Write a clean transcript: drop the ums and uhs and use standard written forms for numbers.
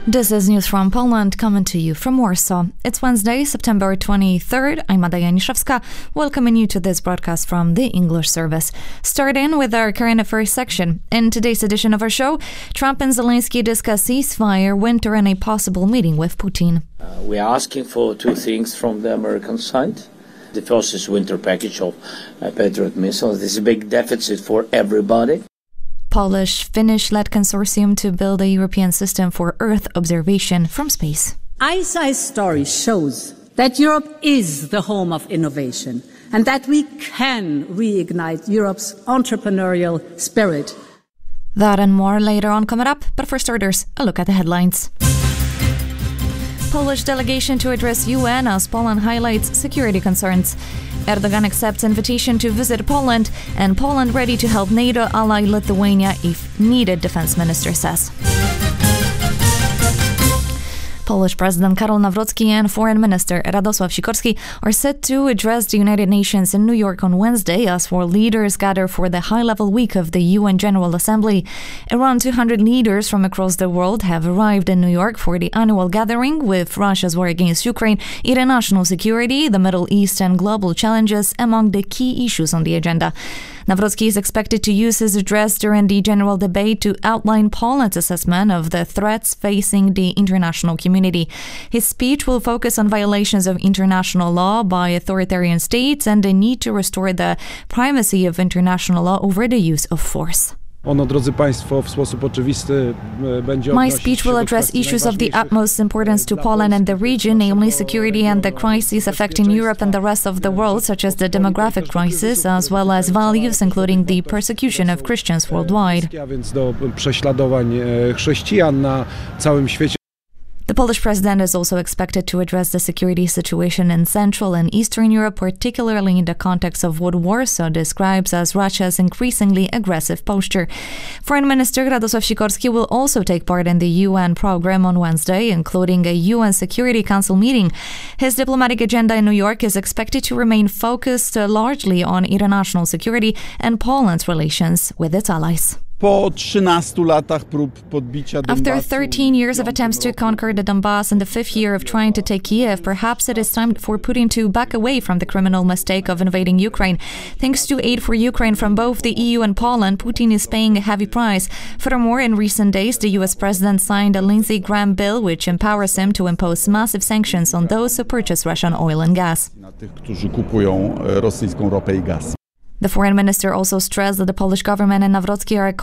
This is news from Poland coming to you from Warsaw. It's Wednesday, September 23rd. I'm Ada Janiszewska, welcoming you to this broadcast from the English service. Starting with our current affairs section. In today's edition of our show, Trump and Zelensky discuss ceasefire, winter, and a possible meeting with Putin. We are asking for two things from the American side. The first is winter package of Patriot missiles. This is a big deficit for everybody. Polish-Finnish-led consortium to build a European system for Earth observation from space. ICEYE's story shows that Europe is the home of innovation and that we can reignite Europe's entrepreneurial spirit. That and more later on coming up, but for starters, a look at the headlines. Polish delegation to address UN as Poland highlights security concerns. Erdogan accepts invitation to visit Poland, and Poland ready to help NATO ally Lithuania if needed, defense minister says. Polish President Karol Nawrocki and Foreign Minister Radosław Sikorski are set to address the United Nations in New York on Wednesday as world leaders gather for the high-level week of the UN General Assembly. Around 200 leaders from across the world have arrived in New York for the annual gathering, with Russia's war against Ukraine, international security, the Middle East and global challenges among the key issues on the agenda. Nawrocki is expected to use his address during the general debate to outline Poland's assessment of the threats facing the international community. His speech will focus on violations of international law by authoritarian states and the need to restore the primacy of international law over the use of force. My speech will address issues of the utmost importance to Poland and the region, namely security and the crises affecting Europe and the rest of the world, such as the demographic crisis, as well as values, including the persecution of Christians worldwide. The Polish president is also expected to address the security situation in Central and Eastern Europe, particularly in the context of what Warsaw describes as Russia's increasingly aggressive posture. Foreign Minister Radosław Sikorski will also take part in the UN program on Wednesday, including a UN Security Council meeting. His diplomatic agenda in New York is expected to remain focused largely on international security and Poland's relations with its allies. After 13 years of attempts to conquer the Donbass and the 5th year of trying to take Kiev, perhaps it is time for Putin to back away from the criminal mistake of invading Ukraine. Thanks to aid for Ukraine from both the EU and Poland, Putin is paying a heavy price. Furthermore, in recent days, the US president signed a Lindsey Graham bill which empowers him to impose massive sanctions on those who purchase Russian oil and gas. The foreign minister also stressed that the Polish government and Nawrocki are